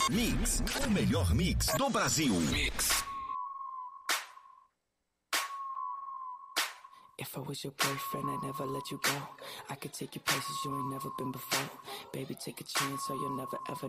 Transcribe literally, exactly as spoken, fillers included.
Mix, o melhor mix do Brasil. Mix. If I was your boyfriend, I'd never let you go. I could take you places you ain't never been before. Baby, take a chance, so you'll never ever